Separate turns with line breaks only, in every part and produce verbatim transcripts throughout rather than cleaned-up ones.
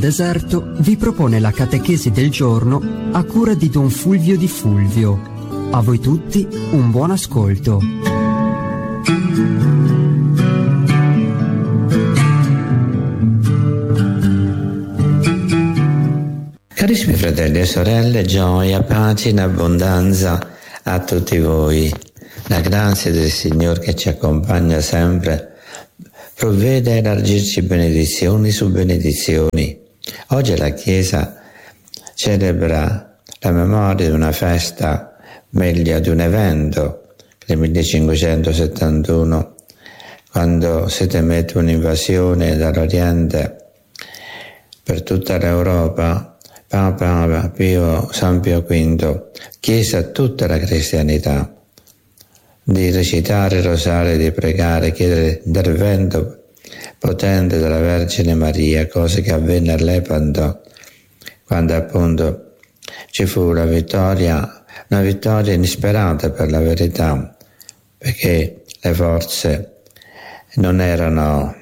Deserto vi propone la catechesi del giorno a cura di Don Fulvio Di Fulvio. A voi tutti un buon ascolto.
Carissimi fratelli e sorelle, gioia, pace in abbondanza a tutti voi. La grazia del Signore che ci accompagna sempre provvede a elargirci benedizioni su benedizioni. Oggi la Chiesa celebra la memoria di una festa, meglio di un evento, nel millecinquecentosettantuno, quando si temette un'invasione dall'Oriente per tutta l'Europa. Papa Pio, San Pio V chiese a tutta la cristianità di recitare il rosario, di pregare, chiedere l'intervento potente della Vergine Maria, cosa che avvenne a Lepanto, quando appunto ci fu la vittoria, una vittoria inesperata per la verità, perché le forze non erano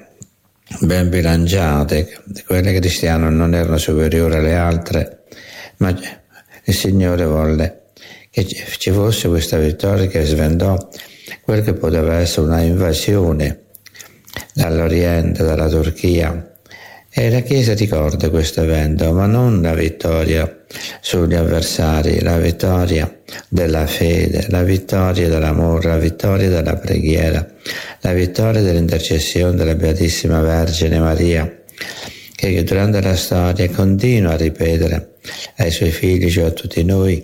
ben bilanciate, quelle cristiane non erano superiori alle altre, ma il Signore volle che ci fosse questa vittoria che sventò quel che poteva essere una invasione dall'Oriente, dalla Turchia. E la Chiesa ricorda questo evento, ma non la vittoria sugli avversari, la vittoria della fede, la vittoria dell'amore, la vittoria della preghiera, la vittoria dell'intercessione della Beatissima Vergine Maria, che durante la storia continua a ripetere ai suoi figli, cioè a tutti noi,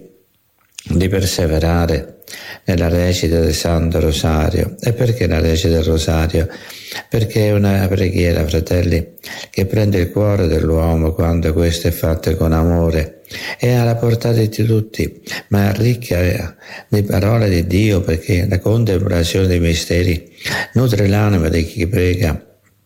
di perseverare nella recita del Santo Rosario. E perché la recita del Rosario? Perché è una preghiera, fratelli, che prende il cuore dell'uomo quando questo è fatto con amore, è alla portata di tutti, ma è ricca di parole di Dio, perché la contemplazione dei misteri nutre l'anima di chi prega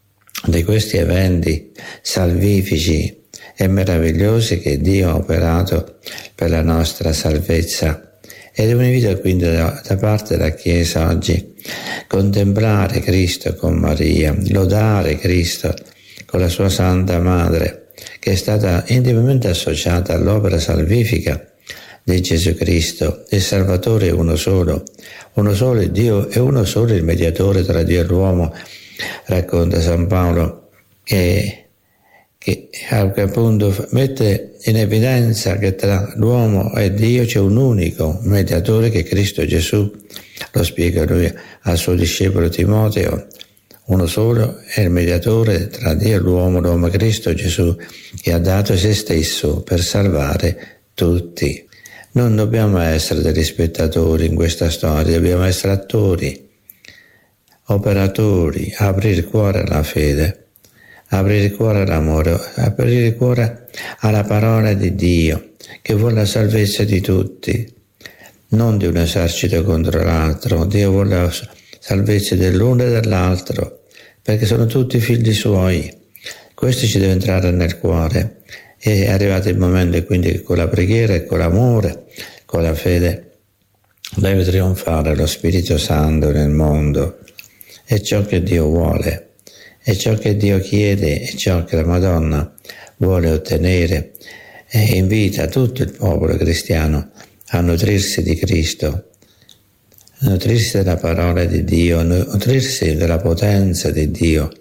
di questi eventi salvifici e meravigliosi che Dio ha operato per la nostra salvezza. Ed è un invito quindi da, da parte della Chiesa oggi contemplare Cristo con Maria, lodare Cristo con la sua Santa Madre, che è stata intimamente associata all'opera salvifica di Gesù Cristo. Il Salvatore è uno solo, uno solo il Dio, è uno solo il mediatore tra Dio e l'uomo, racconta San Paolo, che che appunto mette in evidenza che tra l'uomo e Dio c'è un unico mediatore, che è Cristo Gesù. Lo spiega lui al suo discepolo Timoteo: uno solo è il mediatore tra Dio e l'uomo, l'uomo Cristo Gesù, che ha dato se stesso per salvare tutti. Non dobbiamo essere degli spettatori in questa storia, dobbiamo essere attori, operatori, aprire il cuore alla fede, aprire il cuore all'amore, aprire il cuore alla parola di Dio, che vuole la salvezza di tutti, non di un esercito contro l'altro. Dio vuole la salvezza dell'uno e dell'altro, perché sono tutti figli suoi. Questo ci deve entrare nel cuore. È arrivato il momento quindi che con la preghiera e con l'amore, con la fede, deve trionfare lo Spirito Santo nel mondo. È ciò che Dio vuole. È ciò che Dio chiede, è ciò che la Madonna vuole ottenere, e invita tutto il popolo cristiano a nutrirsi di Cristo, a nutrirsi della parola di Dio, a nutrirsi della potenza di Dio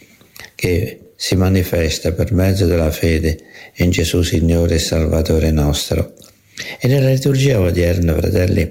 che si manifesta per mezzo della fede in Gesù Signore e Salvatore nostro. E nella liturgia odierna, fratelli,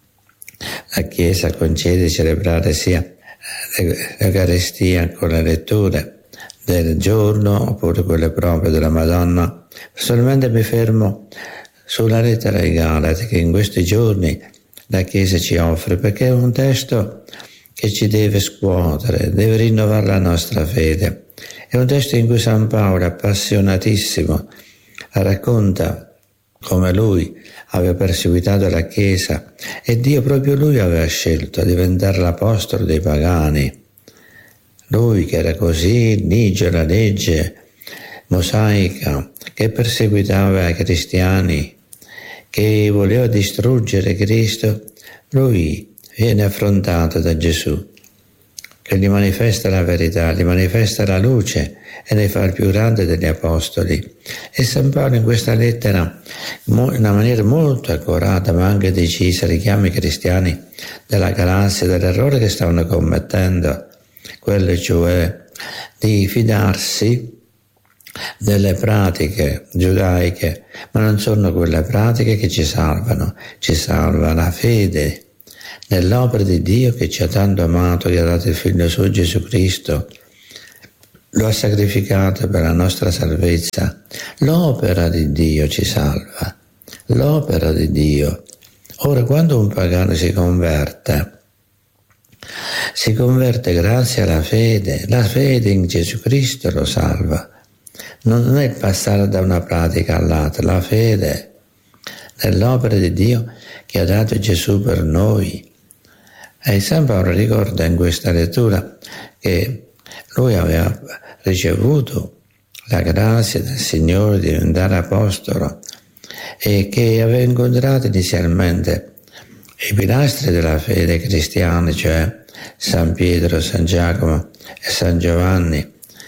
la Chiesa concede di celebrare sia l'Eucaristia con le letture del giorno oppure quelle proprie della Madonna. Personalmente mi fermo sulla lettera ai Galati, che in questi giorni la Chiesa ci offre, perché è un testo che ci deve scuotere, deve rinnovare la nostra fede. È un testo in cui San Paolo, appassionatissimo, racconta come lui aveva perseguitato la Chiesa e Dio proprio lui aveva scelto a diventare l'apostolo dei pagani. Lui che era così ligio alla legge mosaica, che perseguitava i cristiani, che voleva distruggere Cristo, lui viene affrontato da Gesù, e gli manifesta la verità, gli manifesta la luce e ne fa il più grande degli apostoli. E San Paolo in questa lettera, in una maniera molto accurata ma anche decisa, richiama i cristiani della galassia, dell'errore che stavano commettendo, quello cioè di fidarsi delle pratiche giudaiche, ma non sono quelle pratiche che ci salvano, ci salva la fede nell'opera di Dio che ci ha tanto amato, che ha dato il Figlio suo Gesù Cristo, lo ha sacrificato per la nostra salvezza. L'opera di Dio ci salva, l'opera di Dio. Ora, quando un pagano si converte, si converte grazie alla fede, la fede in Gesù Cristo lo salva. Non è passare da una pratica all'altra, la fede nell'opera di Dio che ha dato Gesù per noi. E San Paolo ricorda in questa lettura che lui aveva ricevuto la grazia del Signore di diventare apostolo e che aveva incontrato inizialmente i pilastri della fede cristiana, cioè San Pietro, San Giacomo e San Giovanni,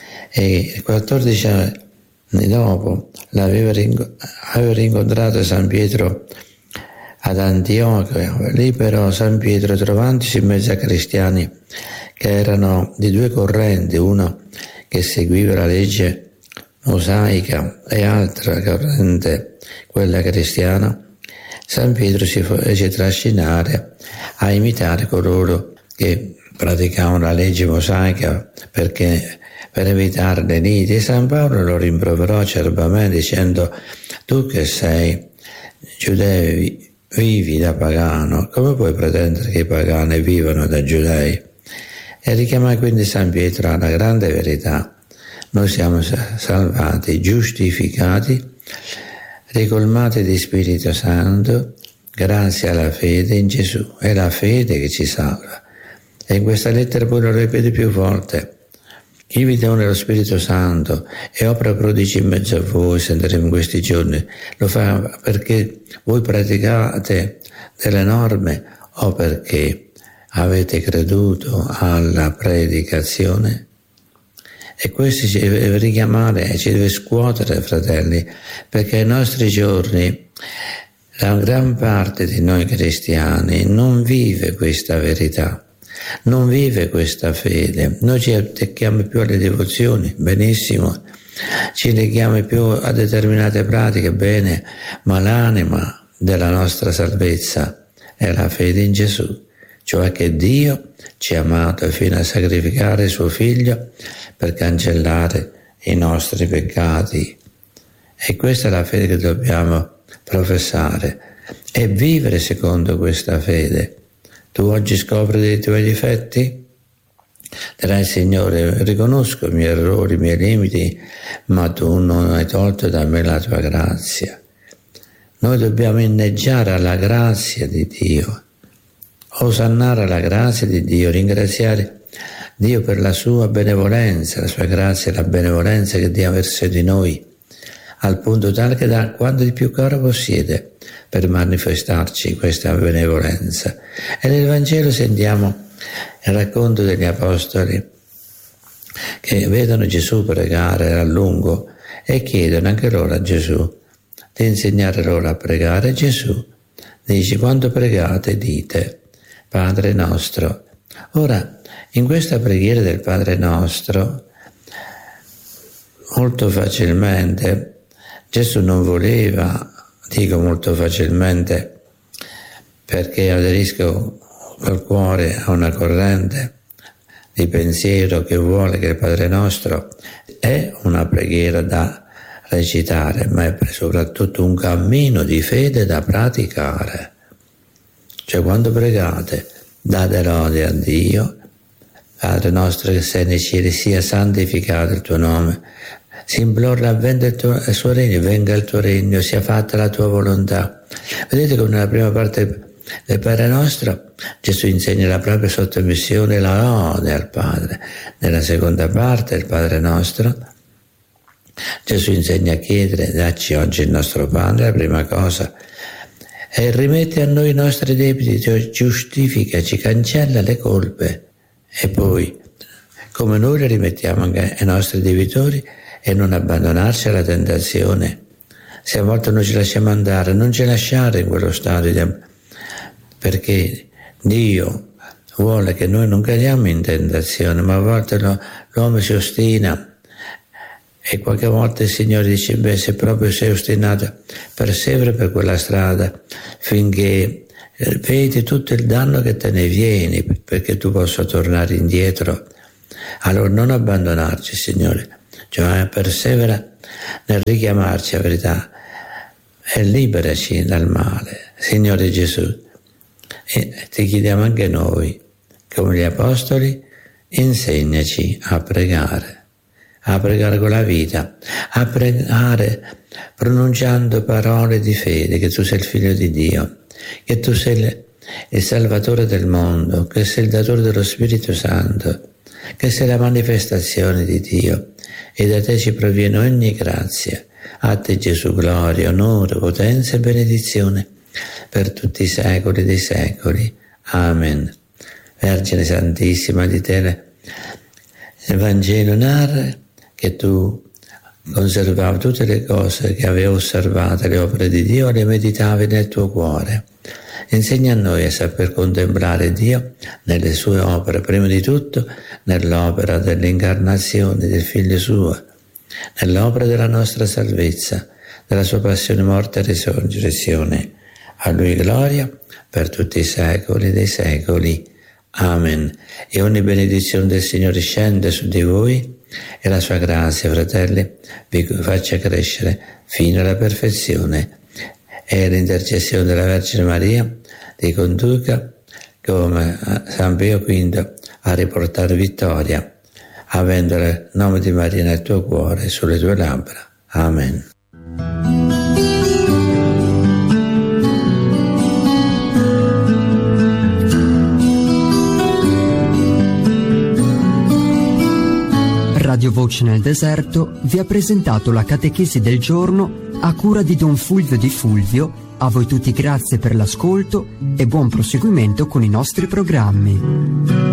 e quattordici anni dopo l'aveva rincontrato San Pietro ad Antiochia. Lì però San Pietro, trovandosi in mezzo a cristiani che erano di due correnti, uno che seguiva la legge mosaica e altra corrente, quella cristiana, San Pietro si fece trascinare a imitare coloro che praticavano la legge mosaica perché per evitare le liti. E San Paolo lo rimproverò acerbamente dicendo: tu che sei giudeo, vivi da pagano, come puoi pretendere che i pagani vivano da giudei? E richiama quindi San Pietro alla grande verità. Noi siamo salvati, giustificati, ricolmati di Spirito Santo grazie alla fede in Gesù. È la fede che ci salva. E in questa lettera poi lo ripete più volte: chi vi dona lo Spirito Santo e opera prodigi in mezzo a voi, sentiremo in questi giorni, lo fa perché voi praticate delle norme o perché avete creduto alla predicazione? E questo ci deve richiamare e ci deve scuotere, fratelli, perché ai nostri giorni la gran parte di noi cristiani non vive questa verità, non vive questa fede. Noi ci attacchiamo più alle devozioni, benissimo, ci leghiamo più a determinate pratiche, bene, ma l'anima della nostra salvezza è la fede in Gesù, cioè che Dio ci ha amato fino a sacrificare suo Figlio per cancellare i nostri peccati. E questa è la fede che dobbiamo professare e vivere secondo questa fede. Tu oggi scopri dei tuoi difetti? Dirai: Signore, riconosco i miei errori, i miei limiti, ma tu non hai tolto da me la tua grazia. Noi dobbiamo inneggiare alla grazia di Dio, osannare la grazia di Dio, ringraziare Dio per la sua benevolenza, la sua grazia e la benevolenza che Dio ha verso di noi, al punto tale che dà quanto di più caro possiede per manifestarci questa benevolenza. E nel Vangelo sentiamo il racconto degli apostoli che vedono Gesù pregare a lungo e chiedono anche loro a Gesù di insegnare loro a pregare. Gesù dice: quando pregate dite Padre nostro. Ora, in questa preghiera del Padre nostro, molto facilmente, Gesù non voleva, dico molto facilmente, perché aderisco col cuore a una corrente di pensiero che vuole che il Padre nostro è una preghiera da recitare, ma è soprattutto un cammino di fede da praticare. Cioè, quando pregate, date lode a Dio. Padre nostro che sei nei cieli, sia santificato il tuo nome, si implora avventa il, tuo, il suo regno, venga il tuo regno, sia fatta la tua volontà. Vedete come nella prima parte del Padre nostro Gesù insegna la propria sottomissione e la lode al Padre. Nella seconda parte del Padre nostro Gesù insegna a chiedere: dacci oggi il nostro pane, la prima cosa, e rimetti a noi i nostri debiti, giustificaci, cancella le colpe. E poi come noi le rimettiamo anche ai nostri debitori, e non abbandonarci alla tentazione. Se a volte noi ci lasciamo andare, non ci lasciare in quello stato di... perché Dio vuole che noi non cadiamo in tentazione, ma a volte lo, l'uomo si ostina, e qualche volta il Signore dice: beh, se proprio sei ostinato, persevera per quella strada finché vedi tutto il danno che te ne viene, perché tu possa tornare indietro. Allora non abbandonarci, Signore, cioè persevera nel richiamarci a verità e liberaci dal male, Signore Gesù. E ti chiediamo anche noi, come gli apostoli, insegnaci a pregare, a pregare con la vita, a pregare pronunciando parole di fede, che tu sei il Figlio di Dio, che tu sei il Salvatore del mondo, che sei il datore dello Spirito Santo, che sei la manifestazione di Dio, e da te ci proviene ogni grazia. A te Gesù gloria, onore, potenza e benedizione per tutti i secoli dei secoli. Amen. Vergine Santissima, di te il Vangelo narra che tu conservavi tutte le cose che avevi osservate, le opere di Dio, le meditavi nel tuo cuore. Insegna a noi a saper contemplare Dio nelle sue opere, prima di tutto nell'opera dell'incarnazione del Figlio suo, nell'opera della nostra salvezza, della sua passione, morte e risurrezione. A Lui gloria per tutti i secoli dei secoli. Amen. E ogni benedizione del Signore scende su di voi, e la sua grazia, fratelli, vi faccia crescere fino alla perfezione, e l'intercessione della Vergine Maria ti conduca come San Pio quinto a riportare vittoria, avendo il nome di Maria nel tuo cuore e sulle tue labbra. Amen.
Radio Voce nel Deserto vi ha presentato la catechesi del giorno a cura di Don Fulvio Di Fulvio. A voi tutti grazie per l'ascolto e buon proseguimento con i nostri programmi.